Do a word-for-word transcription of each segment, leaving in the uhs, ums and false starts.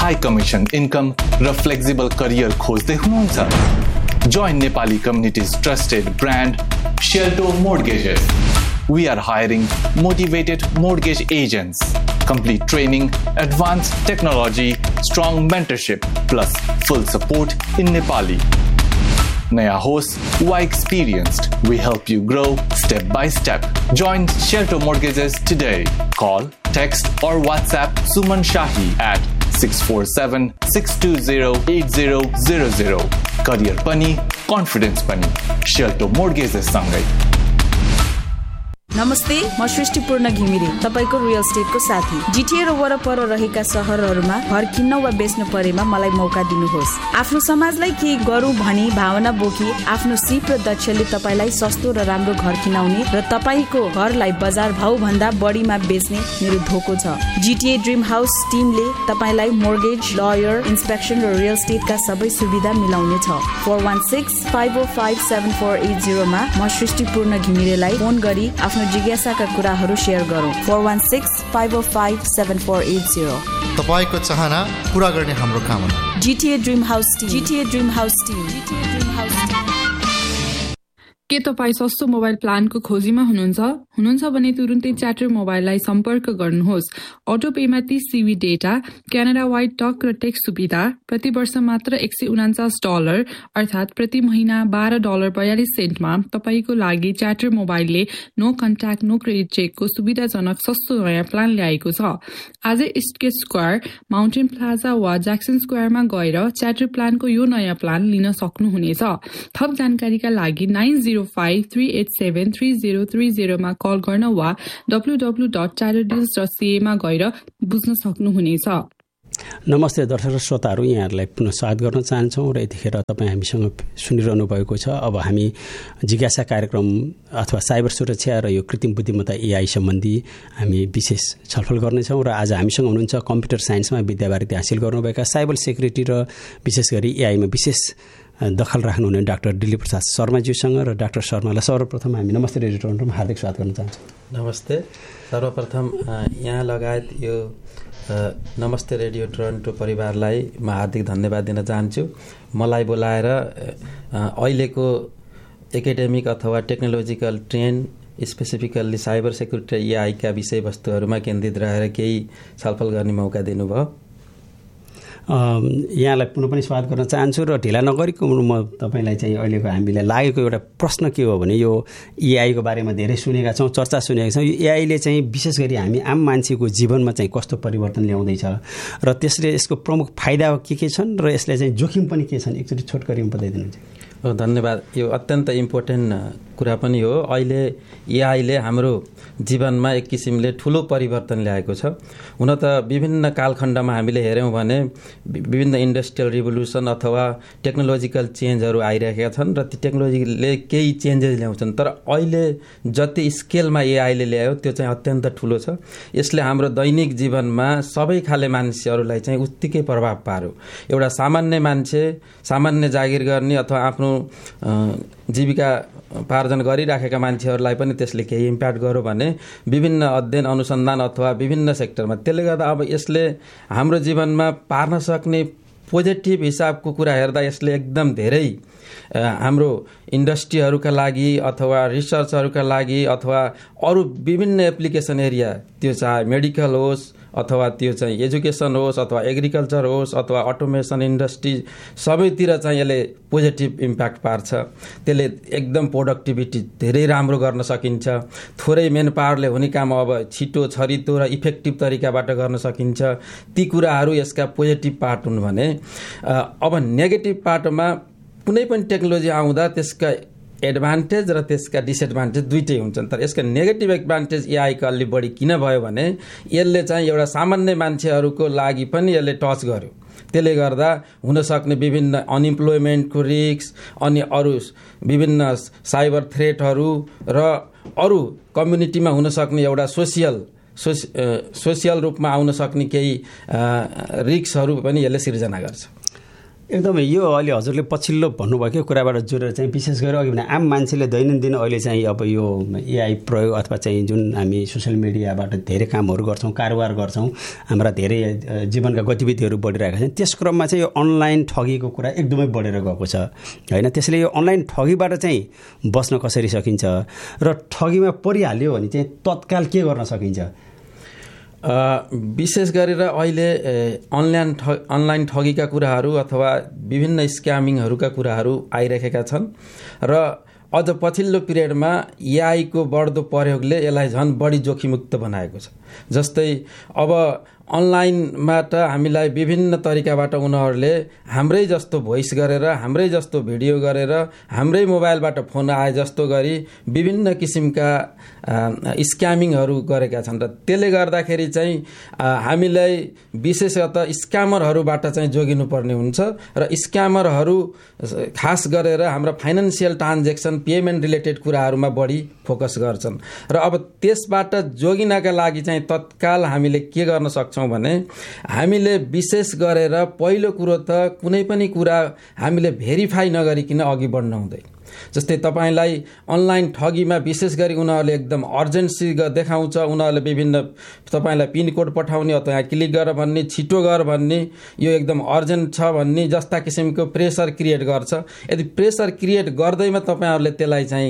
High commission income र flexible career खोज्दै हुनुहुन्छ? Join Nepali community's trusted brand, Shelto Mortgages. We are hiring motivated mortgage agents. Complete training, advanced technology, strong mentorship, plus full support in Nepali. Naya host, why experienced? We help you grow step by step. Join Shelto Mortgages today. Call, text, or WhatsApp Suman Shahi at six four seven, six two zero, eight zero zero zero. Career pani, confidence pani. Shelto Mortgages सँगै। नमस्ते, म सृष्टिपूर्ण घिमिरे, तपाईको real एस्टेटको साथी। जिटिए र वरपर रहेका शहरहरूमा घर किन्न वा बेच्न परेमा मलाई मौका दिनुहोस्। आफ्नो समाजलाई केही गरौँ भनी भावना बोकी आफ्नो सिप र दक्षले तपाईलाई सस्तो र राम्रो घर किनाउने र तपाईको घरलाई बजार भाउ भन्दा बढीमा बेच्ने मेरो धोको छ। जिटिए ड्रिम हाउस टिमले तपाईलाई मोर्गेज, लयर, इन्स्पेक्सन र रियल एस्टेटका सबै सुविधा मिलाउने छ। Four one six, five oh five, seven four at zero मा म सृष्टिपूर्ण घिमिरेलाई फोन गरी आफ्नो जिज्ञासाका कुराहरू शेयर गरौँ। Four one six, five oh five, seven four at zero. तपाईको चाहना पूरा गर्ने हाम्रो कामना। जिटिए ड्रिम हाउस टिम। जिटिए ड्रिम हाउस टिम। जिटिए ड्रिम हाउस टिम। के तपाईँ सस्तो मोबाइल प्लानको खोजीमा हुनुहुन्छ हुनुहुन्छ भने तुरुन्तै च्याटर मोबाइललाई सम्पर्क गर्नुहोस्। अटोपेमा तीस GB data, Canada wide talk र टेक्स्ट सुविधा, प्रति वर्ष मात्र एक सय उनान्चास डलर अर्थात् प्रति महिना बाह्र डलर बयालिस सेन्टमा तपाईँको लागि च्याटर मोबाइलले नो कन्ट्याक्ट नो क्रेडिट चेकको सुविधाजनक सस्तो नयाँ प्लान ल्याएको छ। आजै इस्टगेट स्क्वायर, माउन्टेन प्लाजा वा ज्याक्सन स्क्वायरमा गएर च्याटर प्लानको यो नयाँ प्लान लिन सक्नुहुनेछ। थप जानकारीका लागि nine zero five three at seven three zero three जिरोमा call गर्न वा W W dot chatter deals dot सीएमा गएर बुझ्न सक्नुहुनेछ। नमस्ते दर्शक श्रोताहरू, यहाँहरूलाई पुनः स्वागत गर्न चाहन्छौँ र यतिखेर तपाईँ हामीसँग सुनिरहनु भएको छ। अब हामी जिज्ञासा कार्यक्रम अथवा साइबर सुरक्षा र यो कृत्रिम बुद्धिमत्ता एआई सम्बन्धी हामी विशेष छलफल गर्नेछौँ र आज हामीसँग हुनुहुन्छ कम्प्युटर साइन्समा विद्यावारिधि हासिल गर्नुभएका साइबर सेक्युरिटी र विशेष गरी एआईमा विशेष दखल राख्नुहुने डाक्टर दिलीप प्रसाद शर्माज्यूसँग। र डाक्टर शर्मालाई सर्वप्रथम हामी नमस्ते रेडियो टोरन्टोमा हार्दिक स्वागत गर्न चाहन्छौँ। नमस्ते। सर्वप्रथम यहाँ लगायत यो नमस्ते रेडियो टोरन्टो परिवारलाई म हार्दिक धन्यवाद दिन चाहन्छु। मलाई बोलाएर अहिलेको एकाडेमिक अथवा technological trend specifically cyber security एआईका विषयवस्तुहरूमा केन्द्रित रहेर केही छलफल गर्ने मौका दिनुभयो। यहाँलाई पुनः पनि स्वागत गर्न चाहन्छु र ढिला नगरीको म तपाईँलाई चाहिँ अहिलेको हामीलाई लागेको एउटा प्रश्न के हो भने यो एआईको बारेमा धेरै सुनेका छौँ, चर्चा सुनेका छौँ। यो एआईले चाहिँ विशेष गरी हामी आम मान्छेको जीवनमा चाहिँ कस्तो परिवर्तन ल्याउँदैछ र त्यसले यसको प्रमुख फाइदा के के छन् र यसले चाहिँ जोखिम पनि के छन्, एकचोटि छोटकरीमा बताइदिनुहुन्छ। धन्यवाद। यो अत्यन्त इम्पोर्टेन्ट कुरा पनि हो। अहिले एआईले हाम्रो जीवनमा एक किसिमले ठुलो परिवर्तन ल्याएको छ। हुन त विभिन्न कालखण्डमा हामीले हेऱ्यौँ भने विभिन्न इन्डस्ट्रियल रिभोल्युसन अथवा टेक्नोलोजिकल चेन्जहरू आइरहेका छन् र ती टेक्नोलोजीले केही चेन्जेस ल्याउँछन्, तर अहिले जति स्केलमा एआईले ल्यायो त्यो चाहिँ अत्यन्त ठुलो छ। यसले हाम्रो दैनिक जीवनमा सबै खाले मान्छेहरूलाई चाहिँ उत्तिकै प्रभाव पार्यो। एउटा सामान्य मान्छे, सामान्य जागिर गर्ने अथवा आफ्नो जीविका पार्जन गरिराखेका मान्छेहरूलाई पनि त्यसले केही इम्प्याक्ट गर्यो भने विभिन्न अध्ययन अनुसन्धान अथवा विभिन्न सेक्टरमा। त्यसले गर्दा अब यसले हाम्रो जीवनमा पार्न सक्ने पोजिटिभ हिसाबको कुरा हेर्दा यसले एकदम धेरै हाम्रो इन्डस्ट्रीहरूका लागि अथवा रिसर्चहरूका लागि अथवा अरू विभिन्न एप्लिकेसन एरिया, त्यो चाहे मेडिकल होस् अथवा त्यो चाहिँ एजुकेसन होस् अथवा एग्रिकल्चर होस् अथवा अटोमेसन इन्डस्ट्री, सबैतिर चाहिँ यसले पोजिटिभ इम्प्याक्ट पार्छ। त्यसले एकदम प्रोडक्टिभिटी धेरै राम्रो गर्न सकिन्छ। थोरै मेन पावरले हुने काम अब छिटो, छरितो र इफेक्टिभ तरिकाबाट गर्न सकिन्छ। ती कुराहरू यसका पोजिटिभ पार्ट हुन् भने अब नेगेटिभ पार्टमा कुनै पनि टेक्नोलोजी आउँदा त्यसका एडभान्टेज र त्यसका डिसएडभान्टेज दुइटै हुन्छन्। तर यसका नेगेटिभ एडभान्टेज एआईका अलि बढी किन भयो भने यसले चाहिँ एउटा सामान्य मान्छेहरूको लागि पनि यसले टच गर्यो। त्यसले गर्दा हुनसक्ने विभिन्न अनइम्प्लोइमेन्टको रिस्क अनि अरू विभिन्न साइबर थ्रेटहरू र अरू कम्युनिटीमा हुनसक्ने एउटा सोसियल सोसियल रूपमा आउन सक्ने केही रिस्कहरू पनि यसले सिर्जना गर्छ। एकदमै यो अहिले हजुरले पछिल्लो भन्नुभएको कुराबाट जोडेर चाहिँ विशेष गरेर अघि भने आम मान्छेले दैनन्दिन अहिले चाहिँ अब यो एआई प्रयोग अथवा चाहिँ जुन हामी सोसियल मिडियाबाट धेरै कामहरू गर्छौँ, कारोबार गर्छौँ, हाम्रा धेरै जीवनका गतिविधिहरू बढिरहेका छन्, त्यस क्रममा चाहिँ यो अनलाइन ठगीको कुरा एकदमै बढेर गएको छ होइन। त्यसैले यो अनलाइन ठगीबाट चाहिँ बस्न कसरी सकिन्छ र ठगीमा परिहाल्यो भने चाहिँ तत्काल के गर्न सकिन्छ? विशेष गरेर अहिले अनलाइन ठग अनलाइन ठगीका कुराहरू अथवा विभिन्न स्क्यामिङहरूका कुराहरू आइरहेका छन् र अझ पछिल्लो पिरियडमा एआईको बढ्दो प्रयोगले यसलाई झन् बढी जोखिममुक्त बनाएको छ। जस्तै अब अनलाइनबाट हामीलाई विभिन्न तरिकाबाट उनीहरूले हाम्रै जस्तो भोइस गरेर, हाम्रै जस्तो भिडियो गरेर, हाम्रै मोबाइलबाट फोन आए जस्तो गरी विभिन्न किसिमका स्क्यामिङहरू गरेका छन् र त्यसले गर्दाखेरि चाहिँ हामीलाई विशेषतः स्क्यामरहरूबाट चाहिँ जोगिनुपर्ने हुन्छ र स्क्यामरहरू खास गरेर हाम्रो फाइनेन्सियल ट्रान्जेक्सन, पेमेन्ट रिलेटेड कुराहरूमा बढी फोकस गर्छन् र अब त्यसबाट जोगिनका लागि चाहिँ तत्काल हामीले के गर्न सक्छौँ भने हामीले विशेष गरेर पहिलो कुरो त कुनै पनि कुरा हामीले भेरिफाई नगरिकन अघि बढ्न हुँदैन। जस्तै तपाईलाई अनलाइन ठगीमा विशेष गरी उनीहरूले एकदम अर्जेन्सी देखाउँछ, उनीहरूले विभिन्न तपाईलाई पिनकोड पठाउने अथवा क्लिक गर भन्ने, छिटो गर भन्ने, यो एकदम अर्जेन्ट छ भन्ने जस्ता किसिमको प्रेसर क्रिएट गर्छ। यदि प्रेसर क्रिएट गर्दैमा तपाईहरूले त्यसलाई चाहिँ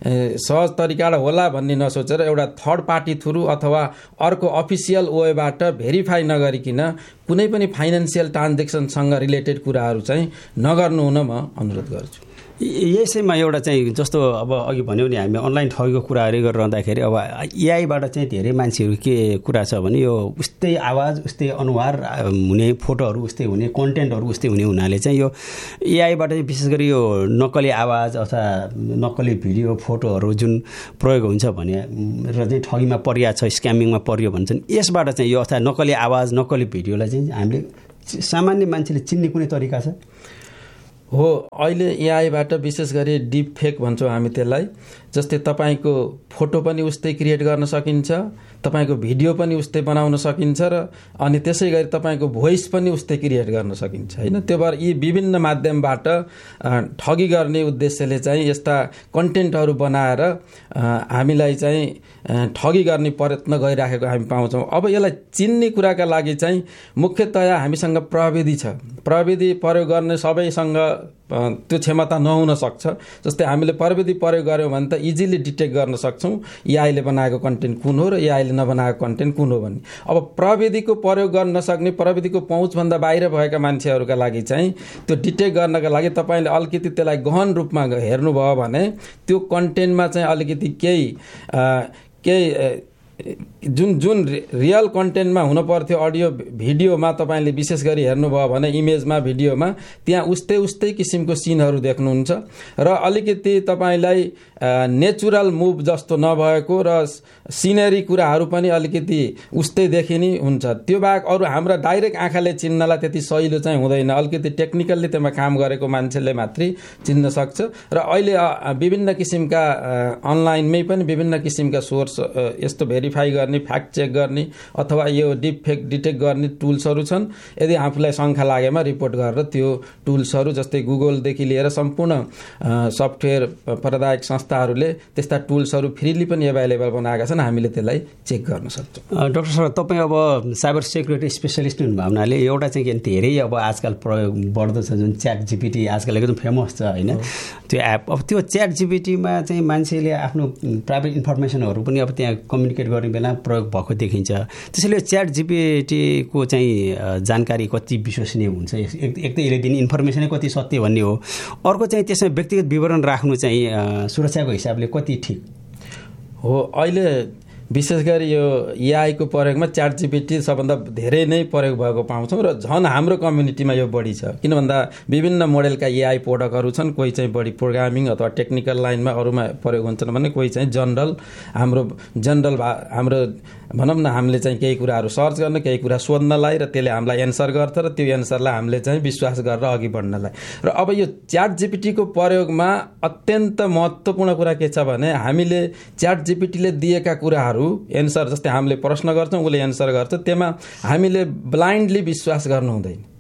सहज तरिकाले होला भन्ने नसोचेर एउटा थर्ड पार्टी थ्रु अथवा अर्को अफिसियल वेबाट भेरिफाई नगरिकन कुनै पनि फाइनेन्सियल ट्रान्जेक्सनसँग रिलेटेड कुराहरू चाहिँ नगर्नु हुन म अनुरोध गर्छु। यसैमा एउटा चाहिँ जस्तो अब अघि भन्यो नि हामी अनलाइन ठगीको कुराहरू गरिरहँदाखेरि अब एआईबाट चाहिँ धेरै मान्छेहरू के कुरा छ भने यो उस्तै आवाज, उस्तै अनुहार हुने, फोटोहरू उस्तै हुने, कन्टेन्टहरू उस्तै हुने हुनाले चाहिँ यो एआईबाट चाहिँ विशेष गरी यो नक्कली आवाज अथवा नक्कली भिडियो, फोटोहरू जुन प्रयोग हुन्छ भने र चाहिँ ठगीमा परिया छ, स्क्यामिङमा परियो भन्छन्, यसबाट चाहिँ यो अथवा नक्कली आवाज, नक्कली भिडियोलाई चाहिँ हामीले सामान्य मान्छेले चिन्ने कुनै तरिका छ? हो, अहिले एआईबाट विशेष गरी डिप फेक भन्छौँ हामी त्यसलाई। जस्तै तपाईँको फोटो पनि उस्तै क्रिएट गर्न सकिन्छ, तपाईँको भिडियो पनि उस्तै बनाउन सकिन्छ र अनि त्यसै गरी तपाईँको भोइस पनि उस्तै क्रिएट गर्न सकिन्छ होइन। त्यो भएर यी विभिन्न माध्यमबाट ठगी गर्ने उद्देश्यले चाहिँ यस्ता कन्टेन्टहरू बनाएर हामीलाई चाहिँ ठगी गर्ने प्रयत्न गरिराखेको हामी पाउँछौँ। अब यसलाई चिन्ने कुराका लागि चाहिँ मुख्यतया हामीसँग प्रविधि छ। प्रविधि प्रयोग गर्ने सबैसँग त्यो क्षमता नहुन सक्छ। जस्तै हामीले प्रविधि प्रयोग गऱ्यौँ भने त इजिली डिटेक्ट गर्न सक्छौँ एआईले बनाएको कन्टेन्ट कुन हो र एआईले नबनाएको कन्टेन्ट कुन हो भन्ने। अब प्रविधिको प्रयोग गर्न नसक्ने, प्रविधिको पहुँचभन्दा बाहिर भएका मान्छेहरूका लागि चाहिँ त्यो डिटेक्ट गर्नका लागि तपाईँले अलिकति त्यसलाई गहन रूपमा हेर्नुभयो भने त्यो कन्टेन्टमा चाहिँ अलिकति केही केही जुन जुन रियल कन्टेन्टमा हुन पर्थ्यो अडियो भिडियोमा तपाईँले विशेष गरी हेर्नुभयो भने इमेजमा, भिडियोमा त्यहाँ उस्तै उस्तै किसिमको सिनहरू देख्नुहुन्छ र अलिकति तपाईँलाई नेचुरल मुभ जस्तो नभएको र सिनेरी कुराहरू पनि अलिकति उस्तै देखिने हुन्छ। त्यो बाहेक अरू हाम्रा डाइरेक्ट आँखाले चिन्नलाई त्यति सहिलो चाहिँ हुँदैन, अलिकति टेक्निकल्ली त्यसमा काम गरेको मान्छेले मात्रै चिन्न सक्छ। र अहिले विभिन्न किसिमका अनलाइनमै पनि विभिन्न किसिमका सोर्स यस्तो भेरिफाई गर्ने, फ्याक्ट चेक गर्ने अथवा यो डिप फेक डिटेक्ट गर्ने टुल्सहरू छन्। यदि आफूलाई शङ्का लागेमा रिपोर्ट गरेर त्यो टुल्सहरू जस्तै गुगलदेखि लिएर सम्पूर्ण सफ्टवेयर प्रदायक संस्थाहरूले त्यस्ता टुल्सहरू फ्रीली पनि एभाइलेबल बनाएका छन्, हामीले त्यसलाई चेक गर्न सक्छौँ। डाक्टर सर, तपाईँ अब साइबर सेक्युरिटी स्पेसलिस्ट हुनुभयो हुनाले एउटा चाहिँ के धेरै अब आजकल प्रयोग बढ्दो छ जुन च्याट जिपिटी आजकल एकदम फेमस छ होइन त्यो एप। अब त्यो च्याट जिपिटीमा चाहिँ मान्छेले आफ्नो प्राइभेट इन्फर्मेसनहरू पनि अब त्यहाँ कम्युनिकेट गर्ने बेला प्रयोग भएको देखिन्छ। त्यसैले च्याट जिपिटीको चाहिँ जानकारी कति विश्वसनीय हुन्छ, एक त यसले दिने इन्फर्मेसनै कति सत्य भन्ने हो, अर्को चाहिँ त्यसमा व्यक्तिगत विवरण राख्नु चाहिँ सुरक्षाको हिसाबले कति ठिक हो। अहिले विशेष गरी यो एआईको प्रयोगमा च्याट जिपिटी सबभन्दा धेरै नै प्रयोग भएको पाउँछौँ र झन् हाम्रो कम्युनिटीमा यो बढी छ। किन भन्दा विभिन्न मोडेलका एआई प्रोडक्टहरू छन्, कोही चाहिँ बढी प्रोग्रामिङ अथवा टेक्निकल लाइनमा अरूमा प्रयोग हुन्छन् भने कोही चाहिँ जनरल हाम्रो जनरल हाम्रो भनौँ न हामीले चाहिँ केही कुराहरू सर्च गर्न, केही कुरा सोध्नलाई र त्यसले हामीलाई एन्सर गर्छ र त्यो एन्सरलाई हामीले चाहिँ विश्वास गरेर अघि बढ्नलाई। र अब यो च्याट जिपिटीको प्रयोगमा अत्यन्त महत्त्वपूर्ण कुरा के छ भने हामीले च्याट जिपिटीले दिएका कुराहरू एन्सर जस्तै हामीले प्रश्न गर्छौँ उसले एन्सर गर्छ, त्यसमा हामीले ब्लाइन्डली विश्वास गर्नु हुँदैन।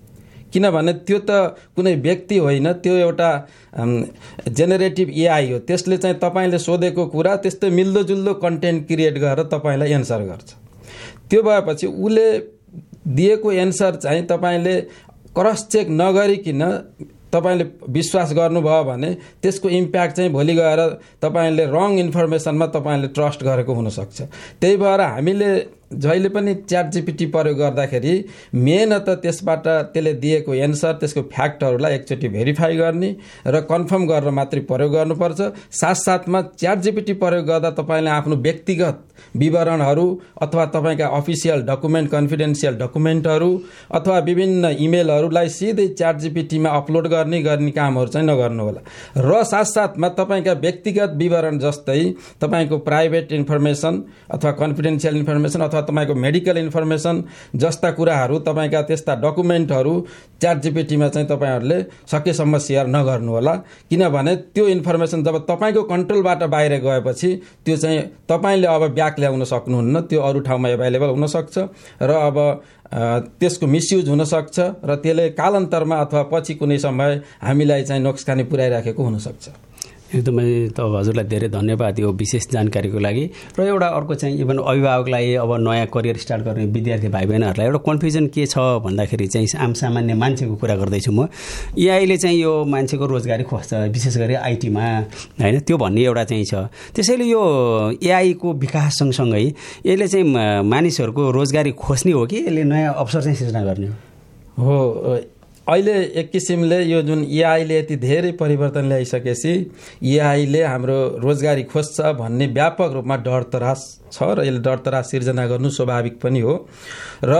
किनभने त्यो त कुनै व्यक्ति होइन, त्यो एउटा जेनेरेटिभ एआई हो। त्यसले चाहिँ तपाईँले सोधेको कुरा त्यस्तै मिल्दोजुल्दो कन्टेन्ट क्रिएट गरेर तपाईँलाई एन्सर गर्छ। त्यो भएपछि उसले दिएको एन्सर चाहिँ तपाईँले क्रस चेक नगरिकन तपाईँले विश्वास गर्नुभयो भने त्यसको इम्प्याक्ट चाहिँ भोलि गएर तपाईँले रङ इन्फर्मेसनमा तपाईँले ट्रस्ट गरेको हुनसक्छ। त्यही भएर हामीले जहिले पनि च्याट जिपिटी प्रयोग गर्दाखेरि मेन त त्यसबाट त्यसले दिएको एन्सर, त्यसको फ्याक्टहरूलाई एकचोटि भेरिफाई गर्ने र कन्फर्म गरेर मात्रै प्रयोग गर्नुपर्छ। साथसाथमा च्याट जिपिटी प्रयोग गर्दा तपाईँले आफ्नो व्यक्तिगत विवरणहरू अथवा तपाईँका अफिसियल डकुमेन्ट, कन्फिडेन्सियल डकुमेन्टहरू अथवा विभिन्न इमेलहरूलाई सिधै च्याट जिपिटीमा अपलोड गर्ने गर्ने कामहरू चाहिँ नगर्नु होला। र साथसाथमा तपाईँका व्यक्तिगत विवरण जस्तै तपाईँको प्राइभेट इन्फर्मेसन अथवा कन्फिडेन्सियल इन्फर्मेसन अथवा तपाईँको मेडिकल इन्फर्मेसन जस्ता कुराहरू, तपाईँका त्यस्ता डकुमेन्टहरू च्याट जिपिटीमा चाहिँ तपाईँहरूले सकेसम्म सेयर नगर्नु होला। किनभने त्यो इन्फर्मेसन जब तपाईँको कन्ट्रोलबाट बाहिर गएपछि त्यो चाहिँ तपाईँले अब ब्याक ल्याउन सक्नुहुन्न, त्यो अरू ठाउँमा एभाइलेबल हुनसक्छ र अब त्यसको मिसयुज हुनसक्छ र त्यसले कालान्तरमा अथवा पछि कुनै समय हामीलाई चाहिँ नोक्सानी पुर्याइराखेको हुनसक्छ। एकदमै त हजुरलाई धेरै धन्यवाद यो विशेष जानकारीको लागि। र एउटा अर्को चाहिँ इभन अभिभावकलाई अब नयाँ करियर स्टार्ट गर्ने विद्यार्थी भाइ बहिनीहरूलाई एउटा कन्फ्युजन के छ भन्दाखेरि चाहिँ आम सामान्य मान्छेको कुरा गर्दैछु म, एआईले चाहिँ यो मान्छेको रोजगारी खोज्छ विशेष गरी आइटीमा होइन, त्यो भन्ने एउटा चाहिँ छ। त्यसैले यो एआईको विकास सँगसँगै यसले चाहिँ मानिसहरूको रोजगारी खोज्ने हो कि यसले नयाँ अवसर चाहिँ सृजना गर्ने हो? अहिले एक किसिमले यो जुन एआईले यति धेरै परिवर्तन ल्याइसकेपछि एआईले हाम्रो रोजगारी खोज्छ भन्ने व्यापक रूपमा डर तरास छ र यसले डर तरास सिर्जना गर्नु स्वाभाविक पनि हो। र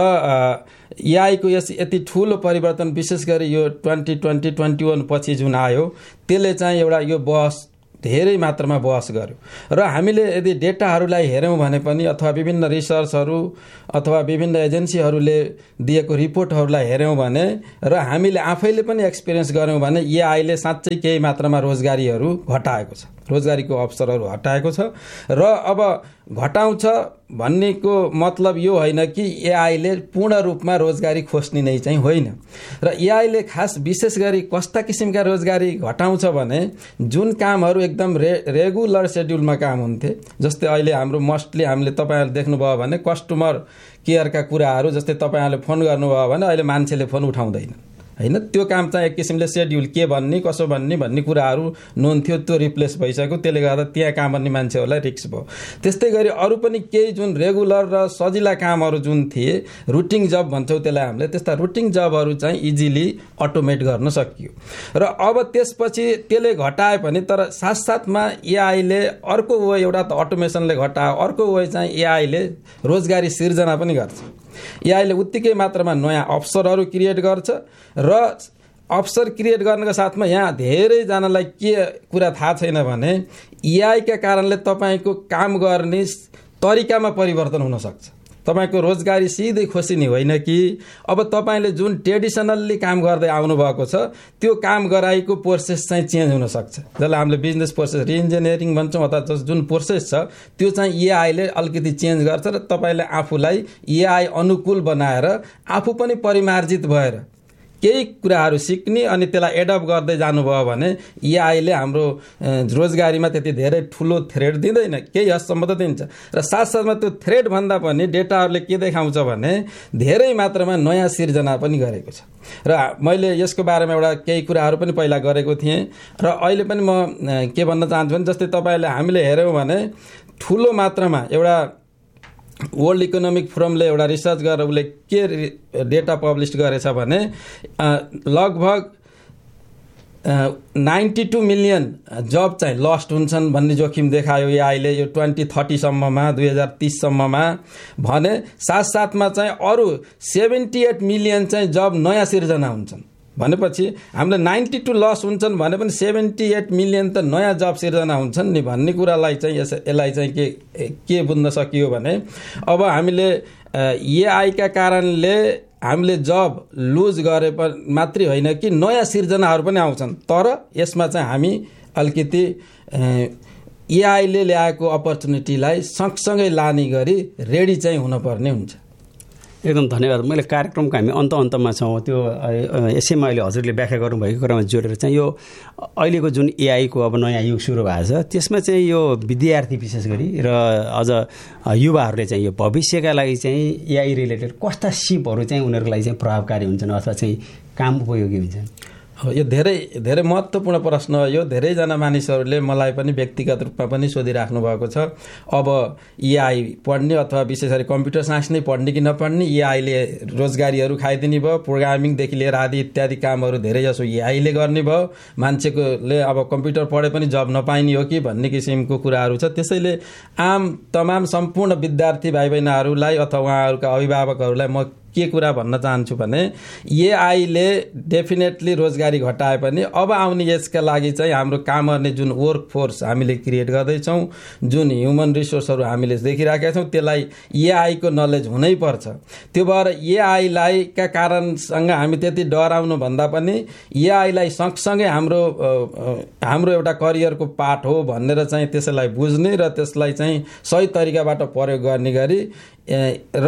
एआईको यस यति ठुलो परिवर्तन विशेष गरी यो ट्वेन्टी ट्वेन्टी ट्वेन्टी वान पछि जुन आयो त्यसले चाहिँ एउटा यो बहस धेरै मात्रामा बहस गर्यो। र हामीले यदि डेटाहरूलाई हेऱ्यौँ भने पनि अथवा विभिन्न रिसर्चहरू अथवा विभिन्न एजेन्सीहरूले दिएको रिपोर्टहरूलाई हेऱ्यौँ भने र हामीले आफैले पनि एक्सपिरियन्स गऱ्यौँ भने एआईले साँच्चै केही मात्रामा रोजगारीहरू घटाएको छ, रोजगारीको अवसरहरू हटाएको छ। र अब घटाउँछ भन्नेको मतलब यो होइन कि एआईले पूर्ण रूपमा रोजगारी खोज्ने नै चाहिँ होइन। र एआईले खास विशेष गरी कस्ता किसिमका रोजगारी घटाउँछ भने जुन कामहरू एकदम रे रेगुलर सेड्युलमा काम हुन्थे, जस्तै अहिले हाम्रो मोस्टली हामीले तपाईँहरूले देख्नुभयो भने कस्टमर केयरका कुराहरू, जस्तै तपाईँहरूले फोन गर्नुभयो भने अहिले मान्छेले फोन उठाउँदैन होइन, त्यो काम चाहिँ एक किसिमले सेड्युल के भन्ने कसो भन्ने भन्ने कुराहरू नहुन्थ्यो, त्यो रिप्लेस भइसक्यो। त्यसले गर्दा त्यहाँ काम गर्ने मान्छेहरूलाई रिस्क भयो। त्यस्तै गरी अरू पनि केही जुन रेगुलर र सजिला कामहरू जुन थिए, रुटिन जब भन्छौँ त्यसलाई हामीले, त्यस्ता रुटिन जबहरू चाहिँ इजिली अटोमेट गर्न सकियो। र अब त्यसपछि त्यसले घटाए पनि तर साथसाथमा एआईले अर्को वे एउटा त अटोमेसनले घटायो, अर्को वे चाहिँ एआईले रोजगारी सिर्जना पनि गर्छ। एआईले उत्तिकै मात्रामा नयाँ अवसरहरू क्रिएट गर्छ र अवसर क्रिएट गर्नको साथमा यहाँ धेरैजनालाई के कुरा थाहा छैन भने एआईका कारणले तपाईँको काम गर्ने तरिकामा परिवर्तन हुनसक्छ। तपाईँको रोजगारी सिधै खोसिने होइन कि अब तपाईँले जुन ट्रेडिसनल्ली काम गर्दै आउनुभएको छ त्यो काम गराइको प्रोसेस चाहिँ चेन्ज हुनसक्छ, जसलाई हामीले बिजनेस प्रोसेस रिइन्जिनियरिङ भन्छौँ। अथवा जुन प्रोसेस छ त्यो चाहिँ एआईले अलिकति चेन्ज गर्छ र तपाईँले आफूलाई एआई अनुकूल बनाएर आफू पनि परिमार्जित भएर केही कुराहरू सिक्ने अनि त्यसलाई एडप्ट गर्दै जानुभयो भने एआईले हाम्रो रोजगारीमा त्यति धेरै ठुलो थ्रेड दिँदैन, केही हदसम्म त दिन्छ। र साथसाथमा त्यो थ्रेड भन्दा पनि डेटाहरूले के देखाउँछ भने धेरै मात्रामा नयाँ सिर्जना पनि गरेको छ। र मैले यसको बारेमा एउटा केही कुराहरू पनि पहिला गरेको थिएँ र अहिले पनि म के भन्न चाहन्छु भने जस्तै तपाईँले हामीले हेऱ्यौँ भने ठुलो मात्रामा एउटा वर्ल्ड इकोनोमिक फोरमले एउटा रिसर्च गरेर उसले के डेटा पब्लिस गरेछ भने लगभग नाइन्टी टू मिलियन जब चाहिँ लस्ट हुन्छन् भन्ने जोखिम देखायो एआईले यो ट्वेन्टी थर्टीसम्ममा, दुई हजार तिससम्ममा भने। साथसाथमा चाहिँ अरू सेभेन्टी एट मिलियन चाहिँ जब नयाँ सिर्जना हुन्छन् भनेपछि हामीले नाइन्टी टू लस हुन्छन् भने पनि सेभेन्टी एट मिलियन त नयाँ जब सिर्जना हुन्छन् नि भन्ने कुरालाई चाहिँ यस यसलाई चाहिँ के के बुझ्न सकियो भने अब हामीले एआईका कारणले हामीले जब लुज गरे मात्रै होइन कि नयाँ सिर्जनाहरू पनि आउँछन्, तर यसमा चाहिँ हामी अलिकति एआईले ल्याएको अपर्च्युनिटीलाई सँगसँगै लाने गरी रेडी चाहिँ हुनुपर्ने हुन्छ। एकदम धन्यवाद। मैले कार्यक्रमको हामी अन्त अन्तमा छौँ, त्यो यसैमा अहिले हजुरले व्याख्या गर्नुभएको कुरामा जोडेर चाहिँ यो अहिलेको जुन एआईको अब नयाँ युग सुरु भएको छ त्यसमा चाहिँ यो विद्यार्थी विशेष गरी र अझ युवाहरूले चाहिँ यो भविष्यका लागि चाहिँ एआई रिलेटेड कस्ता सिपहरू चाहिँ उनीहरूको लागि चाहिँ प्रभावकारी हुन्छन् अथवा चाहिँ काम उपयोगी हुन्छन्? यो धेरै धेरै महत्त्वपूर्ण प्रश्न हो। यो धेरैजना मानिसहरूले मलाई पनि व्यक्तिगत रूपमा पनि सोधिराख्नु भएको छ। अब एआई पढ्ने अथवा विशेष गरी कम्प्युटर साइन्स नै पढ्ने कि नपढ्ने, एआईले रोजगारीहरू खाइदिने भयो, प्रोग्रामिङदेखि लिएर आदि इत्यादि कामहरू धेरै जसो एआईले गर्ने भयो, मान्छेकोले अब कम्प्युटर पढे पनि जब नपाइने हो कि भन्ने किसिमको कुराहरू छ। त्यसैले आम तमाम सम्पूर्ण विद्यार्थी भाइ बहिनीहरूलाई अथवा उहाँहरूका अभिभावकहरूलाई म के कुरा भन्न चाहन्छु भने एआईले डेफिनेटली रोजगारी घटाए पनि अब आउने यसका लागि चाहिँ हाम्रो काम गर्ने जुन वर्क फोर्स हामीले क्रिएट गर्दैछौँ, जुन ह्युमन रिसोर्सहरू हामीले देखिराखेका छौँ, त्यसलाई एआईको नलेज हुनै पर्छ। त्यो भएर एआईलाई का कारणसँग हामी त्यति डराउनु भन्दा पनि एआईलाई सँगसँगै हाम्रो हाम्रो एउटा करियरको पार्ट हो भनेर चाहिँ त्यसलाई बुझ्ने र त्यसलाई चाहिँ सही तरिकाबाट प्रयोग गर्ने गरी र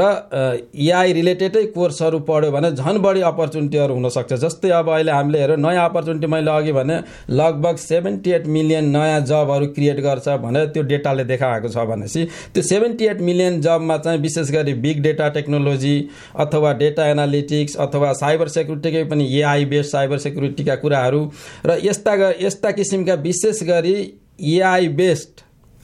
एआई रिलेटेडै कोर्सहरू पढ्यो भने झन् बढी अपर्च्युनिटीहरू हुनसक्छ। जस्तै अब अहिले हामीले हेऱ्यौँ नयाँ अपर्च्युनिटी, मैले अघि भने लगभग सेभेन्टी एट मिलियन नयाँ जबहरू क्रिएट गर्छ भनेर त्यो डेटाले देखाएको छ भनेपछि त्यो सेभेन्टी एट मिलियन जबमा चाहिँ विशेष गरी बिग डेटा टेक्नोलोजी अथवा डेटा एनालिटिक्स अथवा साइबर सेक्युरिटीकै पनि एआई बेस्ड साइबर सेक्युरिटीका कुराहरू र यस्ता यस्ता किसिमका विशेष गरी एआई बेस्ड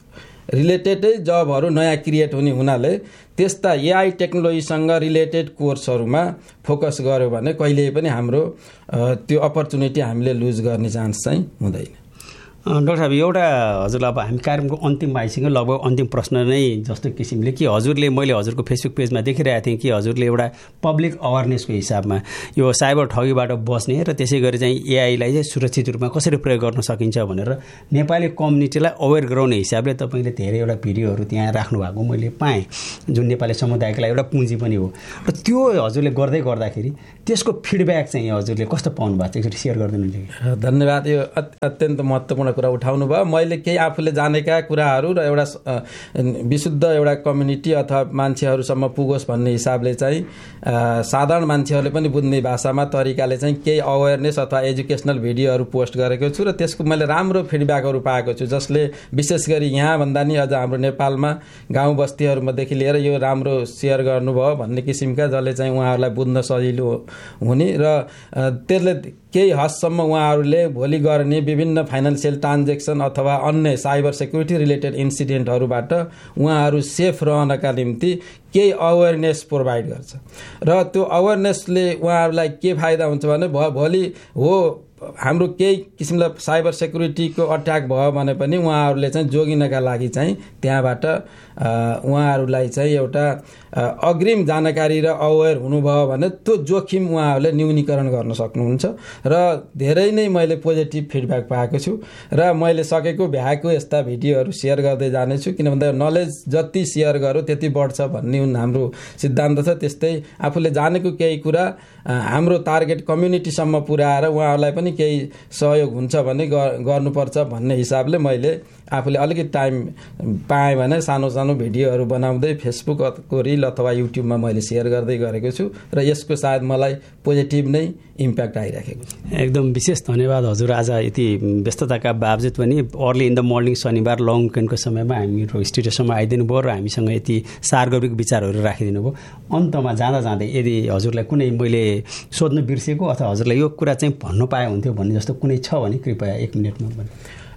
रिलेटेडै जबहरू नयाँ क्रिएट हुने हुनाले त्यस्ता एआई टेक्नोलोजीसँग रिलेटेड कोर्सहरूमा फोकस गर्यो भने कहिल्यै पनि हाम्रो त्यो अपर्च्युनिटी हामीले लुज गर्ने चान्स चाहिँ हुँदैन। डाक्टर साहब, एउटा हजुरलाई अब हामी कार्यक्रमको अन्तिममा आइसक्यौँ, लगभग अन्तिम प्रश्न नै जस्तो किसिमले कि हजुरले मैले हजुरको फेसबुक पेजमा देखिरहेको थिएँ कि हजुरले एउटा पब्लिक अवेरनेसको हिसाबमा यो साइबर ठगीबाट बस्ने र त्यसै गरी चाहिँ एआईलाई चाहिँ सुरक्षित रूपमा कसरी प्रयोग गर्न सकिन्छ भनेर नेपाली कम्युनिटीलाई अवेर गराउने हिसाबले तपाईँले धेरैवटा भिडियोहरू त्यहाँ राख्नु भएको मैले पाएँ, जुन नेपाली समुदायको लागि एउटा पुँजी पनि हो। र त्यो हजुरले गर्दै गर्दाखेरि त्यसको फिडब्याक चाहिँ हजुरले कस्तो पाउनु भएको छ, एकचोटि सेयर गरिदिनु। धन्यवाद। यो अत्यन्त महत्त्वपूर्ण कुरा उठाउनु भयो। मैले केही आफूले जानेका कुराहरू र एउटा विशुद्ध एउटा कम्युनिटी अथवा मान्छेहरूसम्म पुगोस् भन्ने हिसाबले चाहिँ साधारण मान्छेहरूले पनि बुझ्ने भाषामा तरिकाले चाहिँ केही अवेरनेस अथवा एजुकेसनल भिडियोहरू पोस्ट गरेको छु र त्यसको मैले राम्रो फिडब्याकहरू पाएको छु, जसले विशेष गरी यहाँभन्दा नि अझ हाम्रो नेपालमा गाउँ बस्तीहरूमादेखि लिएर यो राम्रो सेयर गर्नुभयो भन्ने किसिमका, जसले चाहिँ उहाँहरूलाई बुझ्न सजिलो हुने र त्यसले केही हदसम्म उहाँहरूले भोलि गर्ने विभिन्न फाइनेन्सियल ट्रान्जेक्सन अथवा अन्य साइबर सेक्युरिटी रिलेटेड इन्सिडेन्टहरूबाट उहाँहरू सेफ रहनका निम्ति केही अवेरनेस प्रोभाइड गर्छ र त्यो अवेरनेसले उहाँहरूलाई के फाइदा हुन्छ भने भोलि हो हाम्रो केही किसिमले साइबर सेक्युरिटीको अट्याक भयो भने पनि उहाँहरूले चाहिँ जोगिनका लागि चाहिँ त्यहाँबाट उहाँहरूलाई चाहिँ एउटा अग्रिम जानकारी र अवेर हुनुभयो भने त्यो जोखिम उहाँहरूले न्यूनीकरण गर्न सक्नुहुन्छ र धेरै नै मैले पोजिटिभ फिडब्याक पाएको छु र मैले सकेको भ्याएको यस्ता भिडियोहरू सेयर गर्दै जानेछु, किन भन्दा नलेज जति सेयर गरौँ त्यति बढ्छ भन्ने हाम्रो सिद्धान्त छ। त्यस्तै आफूले जानेको केही कुरा हाम्रो टार्गेट कम्युनिटीसम्म पुर्याएर उहाँहरूलाई पनि केही सहयोग हुन्छ भने गर्नुपर्छ भन्ने हिसाबले मैले आफूले अलिकति टाइम पाएँ भने सानो सानो भिडियोहरू बनाउँदै फेसबुकको रिल अथवा युट्युबमा मैले सेयर गर्दै गरेको छु र यसको सायद मलाई पोजिटिभ नै इम्प्याक्ट आइराखेको छ। एकदम विशेष धन्यवाद हजुर। आज यति व्यस्तताका बावजुद पनि अर्ली इन द मर्निङ शनिबार लङ विकेन्डको समयमा हामीहरू स्टुडियोसम्म आइदिनु भयो र हामीसँग यति सार्वजनिक विचारहरू राखिदिनु भयो। अन्तमा जाँदा जाँदै यदि हजुरलाई कुनै मैले सोध्नु बिर्सेको अथवा हजुरलाई यो कुरा चाहिँ भन्नु पाए हुन्थ्यो भन्ने जस्तो कुनै छ भने कृपया एक मिनटमा भन्नु।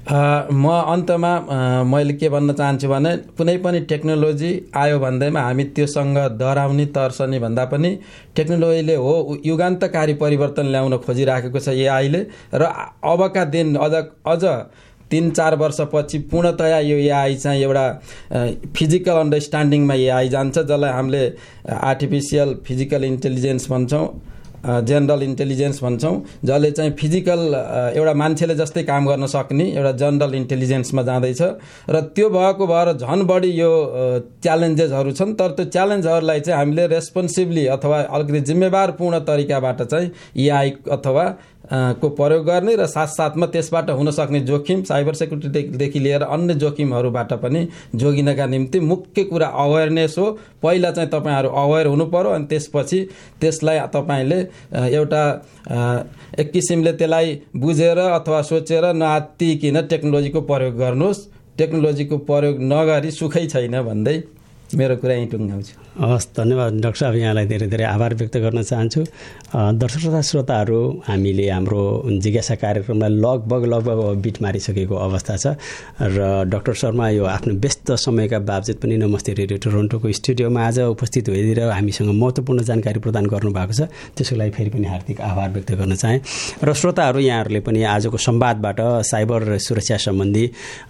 म अन्तमा मैले के भन्न चाहन्छु भने कुनै पनि टेक्नोलोजी आयो भन्दैमा हामी त्योसँग डराउने तर्सने भन्दा पनि टेक्नोलोजीले हो युगान्तकारी परिवर्तन ल्याउन खोजिराखेको छ एआईले र अबका दिन अझ अझ तीन चार वर्षपछि पूर्णतया यो एआई चाहिँ एउटा फिजिकल अन्डरस्ट्यान्डिङमा एआई जान्छ, जसलाई हामीले आर्टिफिसियल फिजिकल इन्टेलिजेन्स भन्छौँ, जेनरल इन्टेलिजेन्स भन्छौँ, जसले चाहिँ फिजिकल एउटा मान्छेले जस्तै काम गर्न सक्ने एउटा जनरल इन्टेलिजेन्समा जाँदैछ र त्यो भएको भएर झन् बढी यो च्यालेन्जेसहरू छन्। तर त्यो च्यालेन्जहरूलाई चाहिँ हामीले रेस्पोन्सिभली अथवा अलिकति जिम्मेवारपूर्ण तरिकाबाट चाहिँ एआई अथवा को प्रयोग गर्ने र साथसाथमा त्यसबाट हुन सक्ने जोखिम साइबर सेक्युरिटीदेखि लिएर अन्य जोखिमहरूबाट पनि जोगिनका निम्ति मुख्य कुरा अवेरनेस हो। पहिला चाहिँ तपाईँहरू अवेर हुनु पर्यो अनि त्यसपछि त्यसलाई तपाईँले एउटा एक किसिमले त्यसलाई बुझेर अथवा सोचेर नआत्तिकिन टेक्नोलोजीको प्रयोग गर्नुहोस्। टेक्नोलोजीको प्रयोग नगरी सुखै छैन भन्दै मेरो कुरा यहीँ टुङ्गाउँछु। हस्, धन्यवाद डाक्टर साहब, यहाँलाई धेरै धेरै आभार व्यक्त गर्न चाहन्छु। दर्शक तथा श्रोताहरू, हामीले हाम्रो जिज्ञासा कार्यक्रमलाई लगभग लगभग बिट मारिसकेको अवस्था छ र डाक्टर शर्मा यो आफ्नो व्यस्त समयका बावजुद पनि नमस्ते रेडियो टोरन्टोको स्टुडियोमा आज उपस्थित भइदिएर हामीसँग महत्त्वपूर्ण जानकारी प्रदान गर्नुभएको छ। त्यसको लागि फेरि पनि हार्दिक आभार व्यक्त गर्न चाहेँ। र श्रोताहरू, यहाँहरूले पनि आजको संवादबाट साइबर सुरक्षा सम्बन्धी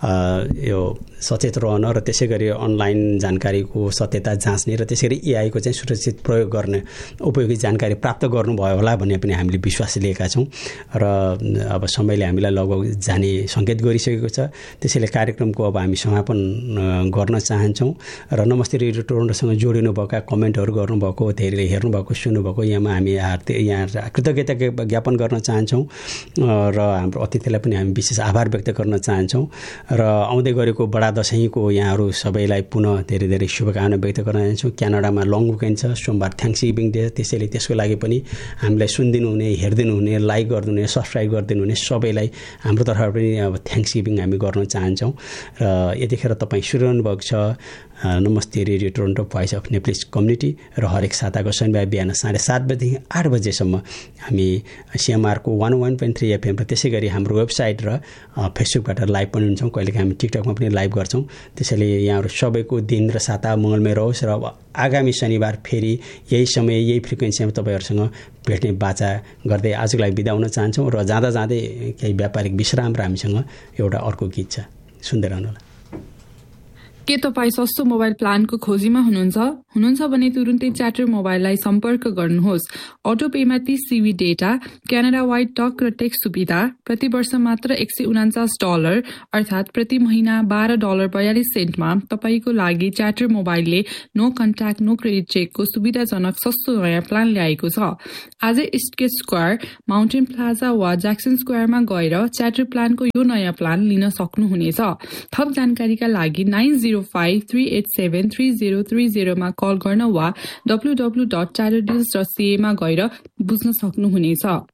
यो सचेत रहन र त्यसै गरी अनलाइन जानकारीको सत्यता जाँच्ने र त्यसै गरी एआईको चाहिँ सुरक्षित प्रयोग गर्ने उपयोगी जानकारी प्राप्त गर्नुभयो होला भन्ने पनि हामीले विश्वास लिएका छौँ र अब समयले हामीलाई लगभग जाने सङ्केत गरिसकेको छ। त्यसैले कार्यक्रमको अब हामी समापन गर्न चाहन्छौँ र नमस्ते रेडियो टोरन्टोसँग जोडिनुभएका कमेन्टहरू गर्नुभएको, धेरैले हेर्नुभएको, सुन्नुभएको यहाँमा हामी यहाँ कृतज्ञता ज्ञापन गर्न चाहन्छौँ र हाम्रो अतिथिलाई पनि हामी विशेष आभार व्यक्त गर्न चाहन्छौँ र आउँदै गरेको बडा दशैंको यहाँहरू सबैलाई पुनः धेरै धेरै शुभकामना व्यक्त गर्न चाहन्छौँ। क्यानाडामा लङ विकेन्ड छ, सोमबार थ्याङ्क्सगिभिङ डे, त्यसैले त्यसको लागि पनि हामीलाई सुनिदिनु हुने, हेरिदिनु हुने, लाइक गरिदिनु हुने, सब्सक्राइब गरिदिनु हुने सबैलाई हाम्रो तर्फबाट पनि अब थ्याङ्क्सगिभिङ हामी गर्न चाहन्छौँ। र यतिखेर तपाईँ सुनिरहनु भएको छ नमस्ते radio Toronto voice of Nepalese community र हरेक साताको शनिबार बिहान साढे सात बजेदेखि आठ बजेसम्म हामी सिएमआरको one one point three FM र त्यसै गरी हाम्रो वेबसाइट र फेसबुकबाट लाइभ पनि हुन्छौँ। कहिलेकाहीँ हामी टिकटकमा पनि लाइभ गर्छौँ। त्यसैले यहाँहरू सबैको दिन र साता मङ्गलमय रहोस् र अब आगामी शनिबार फेरि यही समय यही फ्रिक्वेन्सीमा तपाईँहरूसँग भेट्ने बाचा गर्दै आजको लागि बिदा हुन चाहन्छौँ र जाँदा जाँदै केही व्यापारिक विश्राम र हामीसँग एउटा अर्को गीत छ, सुन्दै रहनुहोला। के तपाईँ सस्तो मोबाइल प्लानको खोजीमा हुनुहुन्छ हुनुहुन्छ भने तुरुन्तै च्याटर मोबाइललाई सम्पर्क गर्नुहोस्। अटोपेमा तीस GB data, Canada wide talk र टेक्स्ट सुविधा, प्रति वर्ष मात्र एक सय उनान्चास डलर अर्थात् प्रति महिना बाह्र डलर बयालिस सेन्टमा तपाईँको लागि च्याटर मोबाइलले नो कन्ट्याक्ट नो क्रेडिट चेकको सुविधाजनक सस्तो नयाँ प्लान ल्याएको छ। आजै इस्टगेट स्क्वायर, माउन्टेन प्लाजा वा ज्याक्सन स्क्वायरमा गएर च्याटर प्लानको यो नयाँ प्लान लिन सक्नुहुनेछ। थप जानकारीका लागि nine zero five three at seven three zero three जिरोमा call गर्न वा W W dot chatter deals dot CA मा गएर बुझ्न सक्नुहुनेछ।